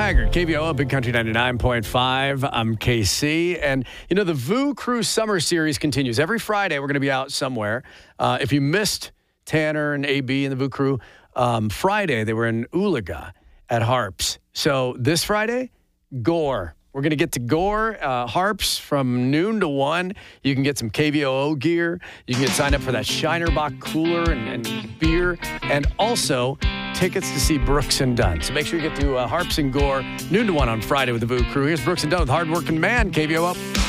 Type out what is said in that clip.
Taggart, KVOO, Big Country 99.5. I'm KC. And, you know, the VU Crew Summer Series continues. Every Friday, we're going to be out somewhere. If you missed Tanner and AB and the VU Crew, Friday, they were in Oolaga at Harps. So this Friday, Gore. We're going to get to Gore, Harps from noon to 1. You can get some KVOO gear. You can get signed up for that Shinerbach cooler and beer. And also tickets to see Brooks and Dunn. So make sure you get to Harps and Gore, noon to 1 on Friday with the VU Crew. Here's Brooks and Dunn with Hardworking Man, KVOO.